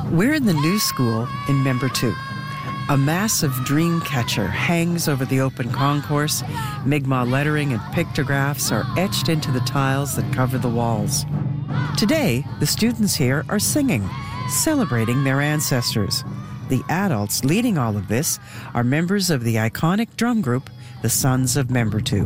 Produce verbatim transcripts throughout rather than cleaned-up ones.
We're in the new school in Membertou. A massive dream catcher hangs over the open concourse. Mi'kmaq lettering and pictographs are etched into the tiles that cover the walls. Today, the students here are singing, celebrating their ancestors. The adults leading all of this are members of the iconic drum group, the Sons of Membertou.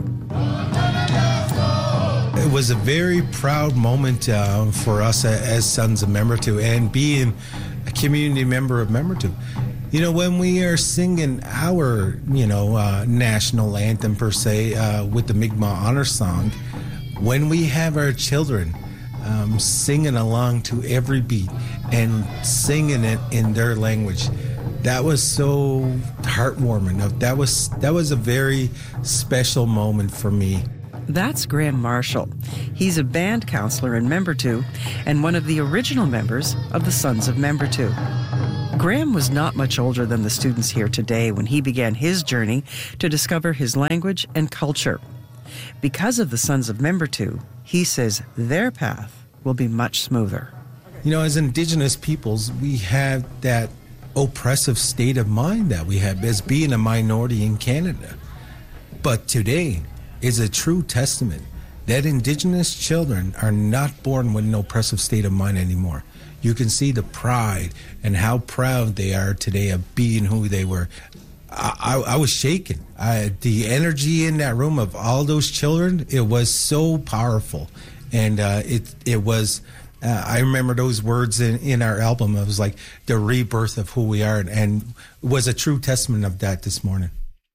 It was a very proud moment uh, for us as Sons of Membertou, and being a community member of Membertou. You know, when we are singing our, you know, uh, national anthem per se, uh, with the Mi'kmaq Honor Song, when we have our children um, singing along to every beat and singing it in their language, that was so heartwarming. That was that was a very special moment for me. That's Graham Marshall. He's a band counselor in Membertou and one of the original members of the Sons of Membertou. Graham was not much older than the students here today when he began his journey to discover his language and culture. Because of the Sons of Membertou, he says their path will be much smoother. You know, as Indigenous peoples, we have that oppressive state of mind that we have as being a minority in Canada. But today is a true testament that Indigenous children are not born with an oppressive state of mind anymore. You can see the pride and how proud they are today of being who they were. I, I, I was shaken. I, the energy in that room of all those children, it was so powerful. And uh, it it was, uh, I remember those words in, in our album. It was like the rebirth of who we are, and, and was a true testament of that this morning.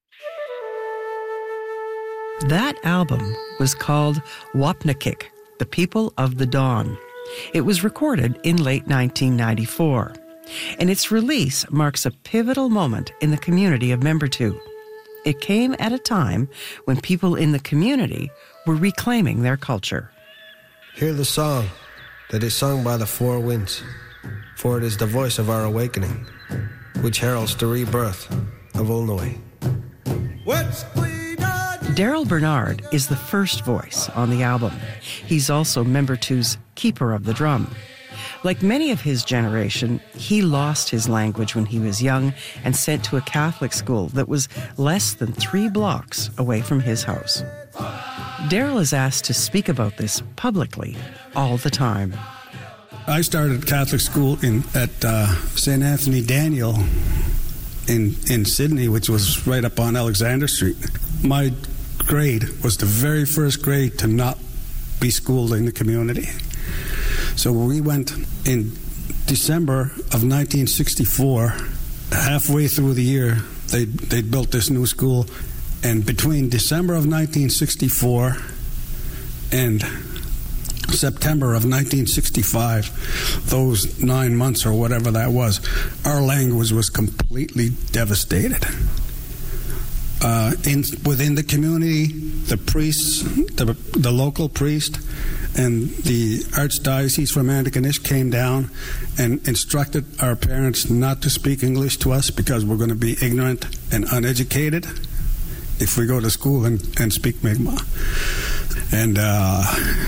That album was called Wapnekik, The People of the Dawn. It was recorded in late nineteen ninety-four, and its release marks a pivotal moment in the community of Membertou. It came at a time when people in the community were reclaiming their culture. Hear the song that is sung by the four winds, for it is the voice of our awakening, which heralds the rebirth of Ulnoy. What's Daryl Bernard is the first voice on the album. He's also Membertou's keeper of the drum. Like many of his generation, he lost his language when he was young and sent to a Catholic school that was less than three blocks away from his house. Daryl is asked to speak about this publicly all the time. I started Catholic school in at uh, Saint Anthony Daniel in in Sydney, which was right up on Alexander Street. My grade was the very first grade to not be schooled in the community. So we went in December of nineteen sixty-four. Halfway through the year, they they built this new school, and between December of nineteen sixty-four and September of nineteen sixty-five, those nine months or whatever that was, our language was completely devastated. Uh, in within the community, the priests, the, the local priest, and the Archdiocese from Antigonish came down and instructed our parents not to speak English to us because we're going to be ignorant and uneducated if we go to school and, and speak Mi'kmaq. And uh,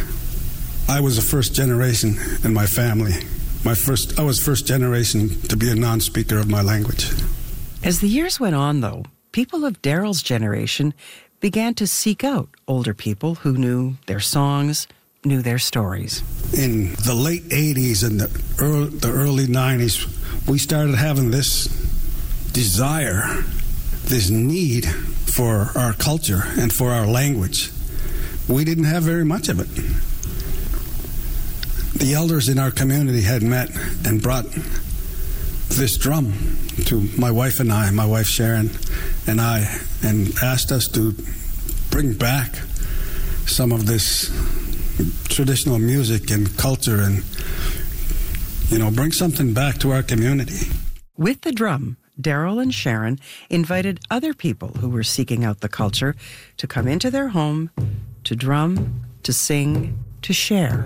I was the first generation in my family. My first, I was first generation to be a non-speaker of my language. As the years went on, though, people of Daryl's generation began to seek out older people who knew their songs, knew their stories. In the late eighties and the early, the early nineties, we started having this desire, this need for our culture and for our language. We didn't have very much of it. The elders in our community had met and brought this drum to my wife and I, my wife Sharon and I, and asked us to bring back some of this traditional music and culture and, you know, bring something back to our community. With the drum, Daryl and Sharon invited other people who were seeking out the culture to come into their home, to drum, to sing, to share.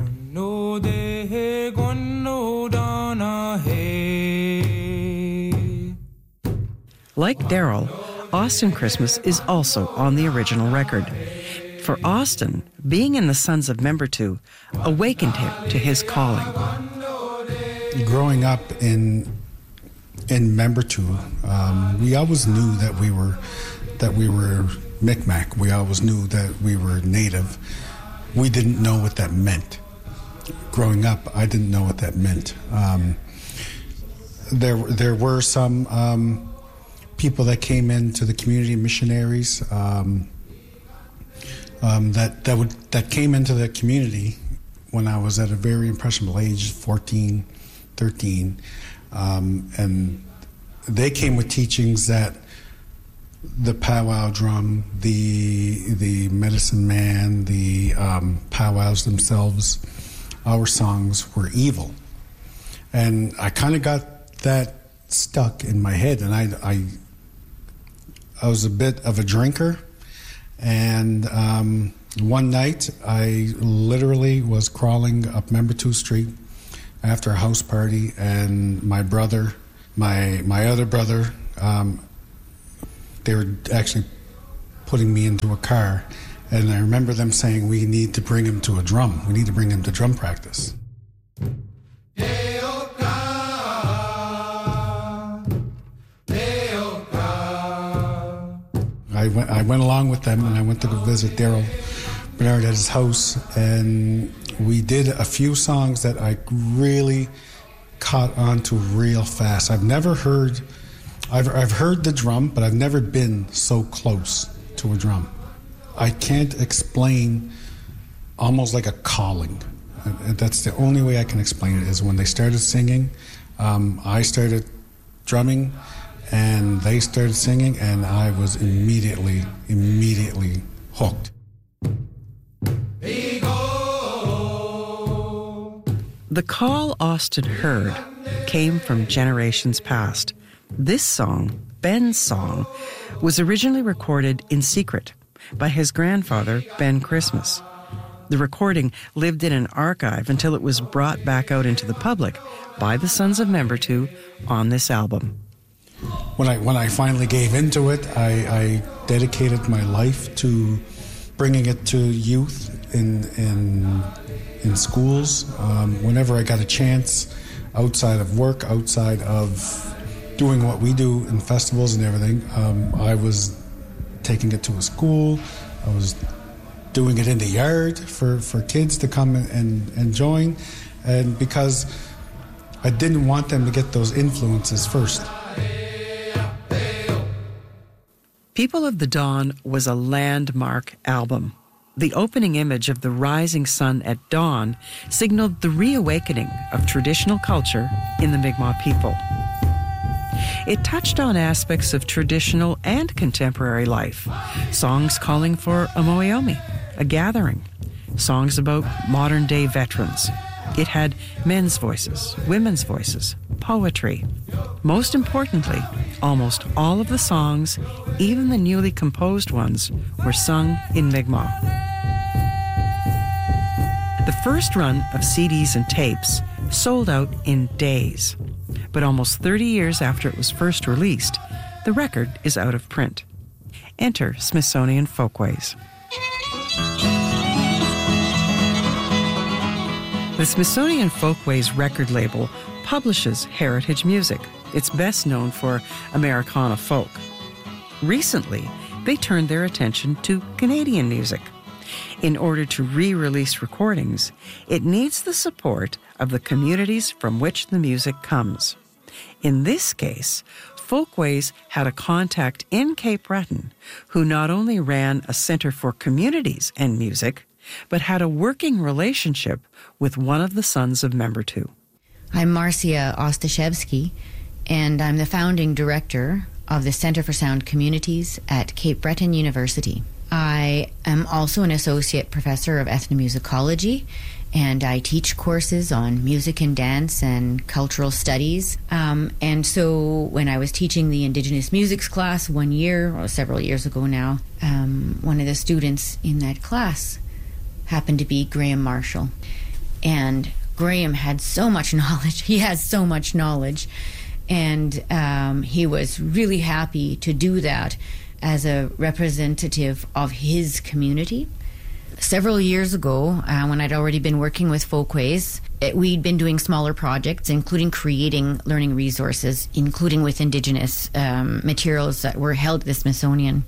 Like Daryl, Austin Christmas is also on the original record. For Austin, being in the Sons of Membertou awakened him to his calling. growing up in in Membertou, um, we always knew that we were that we were Mi'kmaq. We always knew that we were Native. We didn't know what that meant. Growing up, I didn't know what that meant. Um, there, there were some um, people that came into the community, missionaries, um, um, that that would that came into the community when I was at a very impressionable age, fourteen, thirteen, um, and they came with teachings that the powwow drum, the the medicine man, the um, powwows themselves, our songs were evil, and I kind of got that stuck in my head, and I I, I was a bit of a drinker, and um, one night I literally was crawling up Membertou Street after a house party, and my brother, my my other brother. Um, They were actually putting me into a car, and I remember them saying, we need to bring him to a drum. We need to bring him to drum practice. I went, I went along with them, and I went to go visit Daryl Bernard at his house, and we did a few songs that I really caught on to real fast. I've never heard... I've, I've heard the drum, but I've never been so close to a drum. I can't explain, almost like a calling. That's the only way I can explain it, is when they started singing, um, I started drumming, and they started singing, and I was immediately, immediately hooked. The call Austin heard came from generations past. This song, Ben's Song, was originally recorded in secret by his grandfather, Ben Christmas. The recording lived in an archive until it was brought back out into the public by the Sons of Membertou on this album. When I when I finally gave into it, I, I dedicated my life to bringing it to youth in in in schools. Um, whenever I got a chance, outside of work, outside of doing what we do in festivals and everything, um, I was taking it to a school. I was doing it in the yard for, for kids to come and, and, and join, and because I didn't want them to get those influences first. People of the Dawn was a landmark album. The opening image of the rising sun at dawn signaled the reawakening of traditional culture in the Mi'kmaq people. It touched on aspects of traditional and contemporary life, songs calling for a moeomi, a gathering, songs about modern-day veterans. It had men's voices, women's voices, poetry. Most importantly, almost all of the songs, even the newly composed ones, were sung in Mi'kmaq. The first run of C Ds and tapes sold out in days. But almost thirty years after it was first released, the record is out of print. Enter Smithsonian Folkways. The Smithsonian Folkways record label publishes heritage music. It's best known for Americana folk. Recently, they turned their attention to Canadian music. In order to re-release recordings, it needs the support of the communities from which the music comes. In this case, Folkways had a contact in Cape Breton who not only ran a Centre for Communities and Music, but had a working relationship with one of the Sons of Membertou. I'm Marcia Ostashevsky, and I'm the founding director of the Centre for Sound Communities at Cape Breton University. I am also an associate professor of ethnomusicology, and I teach courses on music and dance and cultural studies. Um, and so when I was teaching the Indigenous Musics class one year, or several years ago now, um, one of the students in that class happened to be Graham Marshall. And Graham had so much knowledge. He has so much knowledge. And um, he was really happy to do that as a representative of his community. Several years ago, uh, when I'd already been working with Folkways, it, we'd been doing smaller projects, including creating learning resources, including with Indigenous um, materials that were held at the Smithsonian.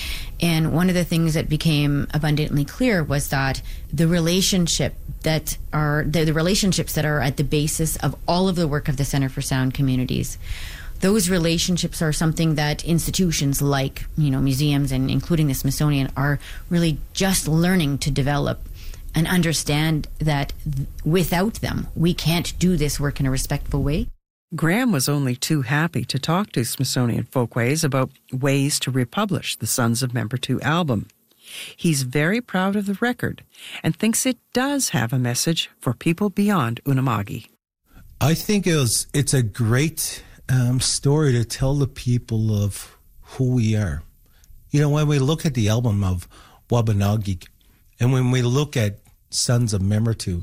And one of the things that became abundantly clear was that the relationship that are the, the relationships that are at the basis of all of the work of the Center for Sound Communities, those relationships are something that institutions like, you know, museums and including the Smithsonian are really just learning to develop and understand that th- without them, we can't do this work in a respectful way. Graham was only too happy to talk to Smithsonian Folkways about ways to republish the Sons of Membertou album. He's very proud of the record and thinks it does have a message for people beyond Unama'ki. I think it was, it's a great um, story to tell the people of who we are. You know, when we look at the album of Wabanagi and when we look at Sons of Membertou,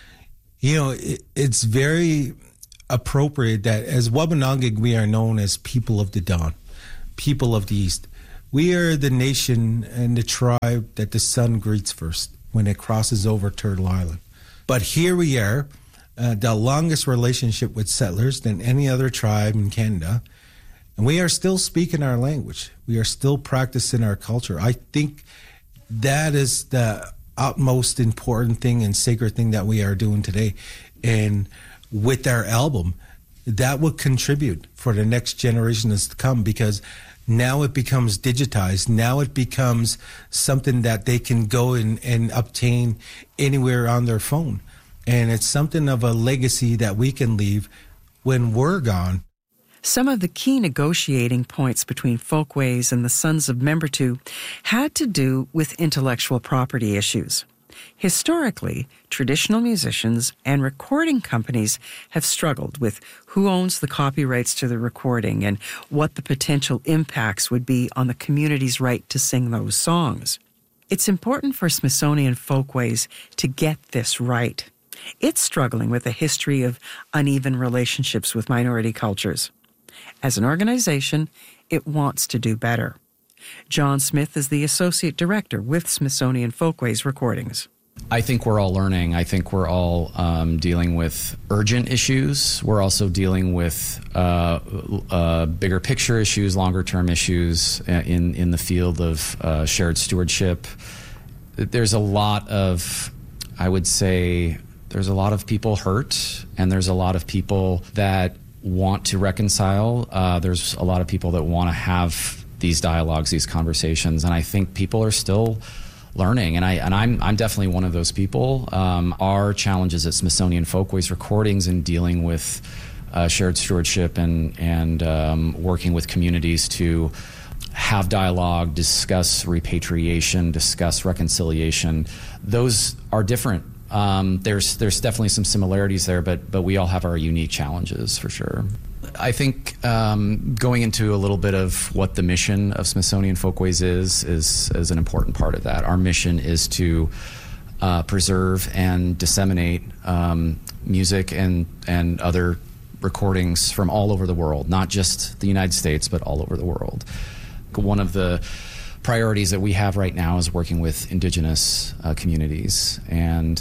you know, it, it's very appropriate that as Wabanagi, we are known as people of the dawn, people of the East. We are the nation and the tribe that the sun greets first when it crosses over Turtle Island. But here we are, uh, the longest relationship with settlers than any other tribe in Canada, and we are still speaking our language. We are still practicing our culture. I think that is the utmost important thing and sacred thing that we are doing today. And with our album, that would contribute for the next generations to come, because now it becomes digitized. Now it becomes something that they can go and, and obtain anywhere on their phone. And it's something of a legacy that we can leave when we're gone. Some of the key negotiating points between Folkways and the Sons of Membertou had to do with intellectual property issues. Historically, traditional musicians and recording companies have struggled with who owns the copyrights to the recording and what the potential impacts would be on the community's right to sing those songs. It's important for Smithsonian Folkways to get this right. It's struggling with a history of uneven relationships with minority cultures. As an organization, it wants to do better. John Smith is the Associate Director with Smithsonian Folkways Recordings. I think we're all learning. I think we're all um, dealing with urgent issues. We're also dealing with uh, uh, bigger picture issues, longer term issues in, in the field of uh, shared stewardship. There's a lot of, I would say, there's a lot of people hurt, and there's a lot of people that want to reconcile. Uh, there's a lot of people that want to have these dialogues, these conversations, and I think people are still learning, and I and I'm I'm definitely one of those people. Um, our challenges at Smithsonian Folkways Recordings in dealing with uh, shared stewardship and and um, working with communities to have dialogue, discuss repatriation, discuss reconciliation. Those are different. Um, there's there's definitely some similarities there, but but we all have our unique challenges for sure. I think um, going into a little bit of what the mission of Smithsonian Folkways is, is is an important part of that. Our mission is to uh, preserve and disseminate um, music and, and other recordings from all over the world, not just the United States, but all over the world. One of the priorities that we have right now is working with Indigenous uh, communities. And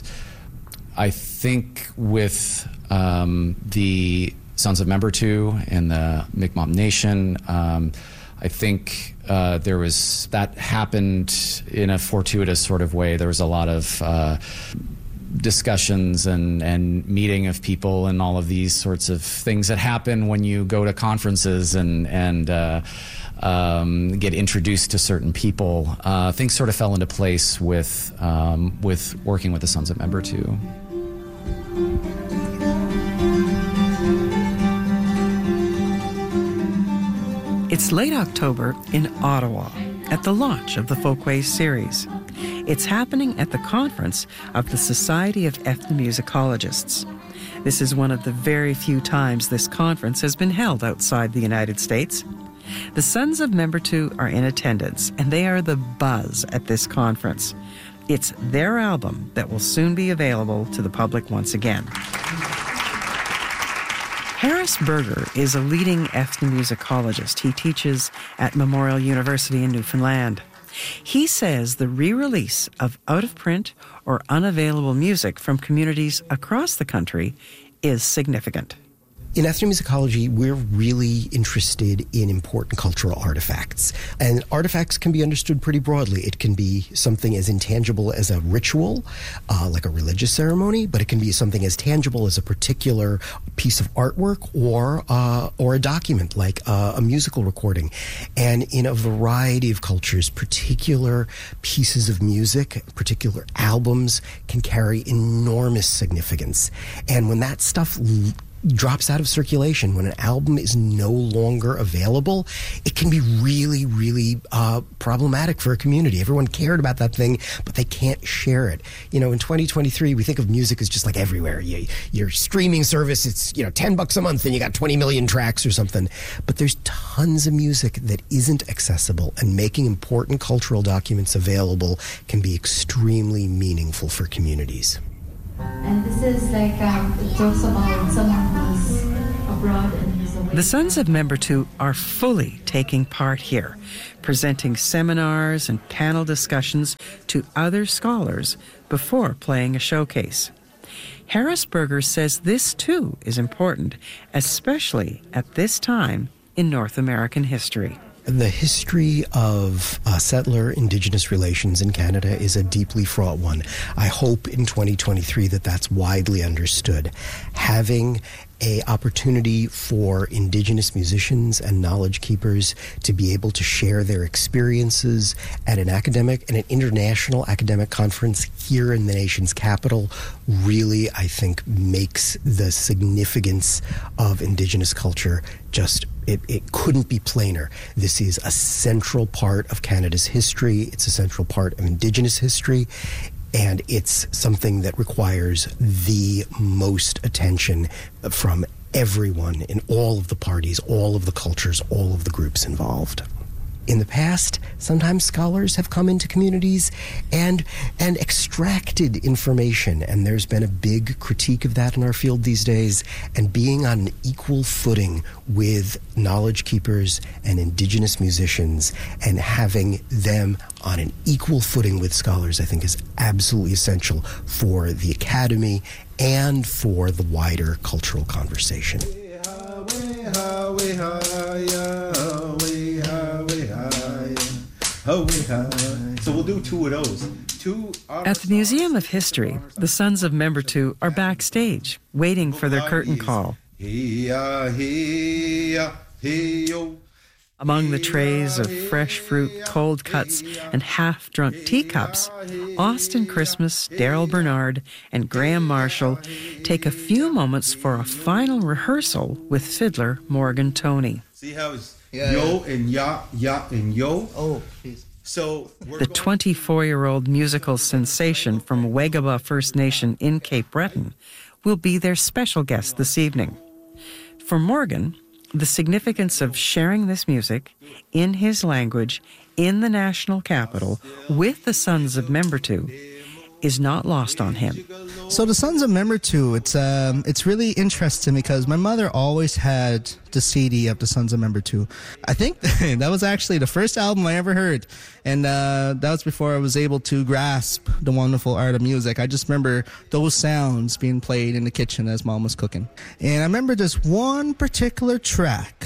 I think with um, the Sons of Membertou and the Mi'kmaq Nation, um, I think uh, there was, that happened in a fortuitous sort of way. There was a lot of uh, discussions and, and meeting of people and all of these sorts of things that happen when you go to conferences and, and uh, um, get introduced to certain people. Uh, things sort of fell into place with, um, with working with the Sons of Membertou. It's late October in Ottawa at the launch of the Folkways series. It's happening at the conference of the Society of Ethnomusicologists. This is one of the very few times this conference has been held outside the United States. The Sons of Membertou are in attendance, and they are the buzz at this conference. It's their album that will soon be available to the public once again. Harris Berger is a leading ethnomusicologist. He teaches at Memorial University in Newfoundland. He says the re-release of out-of-print or unavailable music from communities across the country is significant. In ethnomusicology, we're really interested in important cultural artifacts. And artifacts can be understood pretty broadly. It can be something as intangible as a ritual, uh, like a religious ceremony, but it can be something as tangible as a particular piece of artwork or uh, or a document, like uh, a musical recording. And in a variety of cultures, particular pieces of music, particular albums can carry enormous significance. And when that stuff l- drops out of circulation, when an album is no longer available, it can be really, really uh, problematic for a community. Everyone cared about that thing, but they can't share it. You know, in twenty twenty-three, we think of music as just like everywhere. You, your streaming service, it's, you know, ten bucks a month and you got twenty million tracks or something. But there's tons of music that isn't accessible, and making important cultural documents available can be extremely meaningful for communities. And this is like, um, it talks about someone who's abroad and who's away. The Sons of Member Two are fully taking part here, presenting seminars and panel discussions to other scholars before playing a showcase. Harrisberger says this too is important, especially at this time in North American history. The history of uh, settler Indigenous relations in Canada is a deeply fraught one. I hope in twenty twenty-three that that's widely understood. Having a opportunity for Indigenous musicians and knowledge keepers to be able to share their experiences at an academic and an international academic conference here in the nation's capital really, I think, makes the significance of Indigenous culture just It, it couldn't be plainer. This is a central part of Canada's history. It's a central part of Indigenous history. And it's something that requires the most attention from everyone in all of the parties, all of the cultures, all of the groups involved. In the past, sometimes scholars have come into communities and and extracted information, and there's been a big critique of that in our field these days. And being on an equal footing with knowledge keepers and Indigenous musicians and having them on an equal footing with scholars, I think, is absolutely essential for the academy and for the wider cultural conversation. So we'll do two of those. Two At the Museum of History, the Sons of Member Two are backstage, waiting for their curtain call. Among the trays of fresh fruit, cold cuts, and half-drunk teacups, Austin Christmas, Daryl Bernard, and Graham Marshall take a few moments for a final rehearsal with fiddler Morgan Toney. See how it's yeah, yo yeah. and ya, ya and yo? Oh, please. So the twenty-four-year-old musical sensation from Wagaba First Nation in Cape Breton will be their special guest this evening. For Morgan, the significance of sharing this music in his language in the national capital with the Sons of Member Two is not lost on him. So the Sons of Member Two, it's um, it's really interesting because my mother always had the C D of the Sons of Member Two. I think that was actually the first album I ever heard, and uh, that was before I was able to grasp the wonderful art of music. I just remember those sounds being played in the kitchen as Mom was cooking. And I remember this one particular track.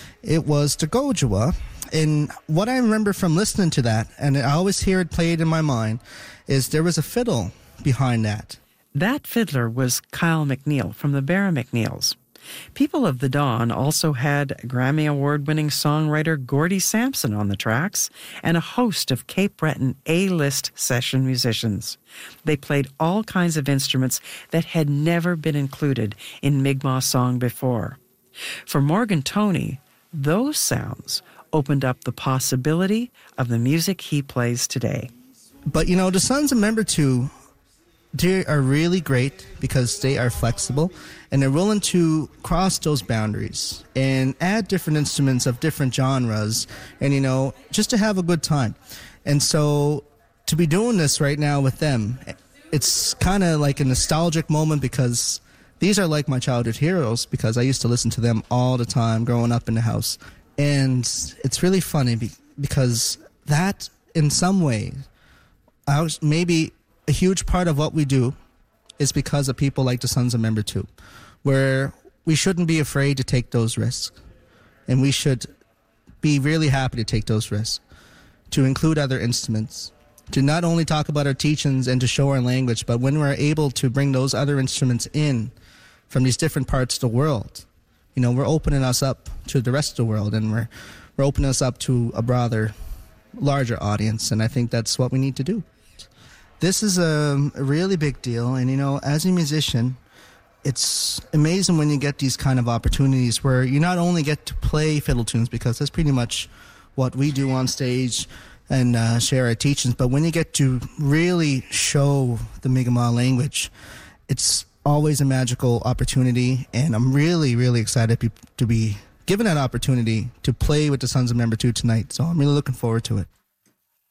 It was the Gojua, and what I remember from listening to that, and I always hear it played in my mind, is there was a fiddle behind that. That fiddler was Kyle McNeil from the Barra McNeils. People of the Dawn also had Grammy Award-winning songwriter Gordie Sampson on the tracks and a host of Cape Breton A-list session musicians. They played all kinds of instruments that had never been included in Mi'kmaq song before. For Morgan Toney, those sounds opened up the possibility of the music he plays today. But, you know, the Sons of Member Two, they are really great because they are flexible and they're willing to cross those boundaries and add different instruments of different genres and, you know, just to have a good time. And so to be doing this right now with them, it's kind of like a nostalgic moment because these are like my childhood heroes because I used to listen to them all the time growing up in the house. And it's really funny because that in some ways, I was, maybe a huge part of what we do is because of people like the Sons of Member two, where we shouldn't be afraid to take those risks. And we should be really happy to take those risks, to include other instruments, to not only talk about our teachings and to show our language, but when we're able to bring those other instruments in from these different parts of the world, you know, we're opening us up to the rest of the world, and we're, we're opening us up to a broader, larger audience, and I think that's what we need to do. This is a, a really big deal, and, you know, as a musician, it's amazing when you get these kind of opportunities where you not only get to play fiddle tunes, because that's pretty much what we do on stage and uh, share our teachings, but when you get to really show the Mi'kmaq language, it's always a magical opportunity, and I'm really, really excited to be given that opportunity to play with the Sons of Member two tonight, so I'm really looking forward to it.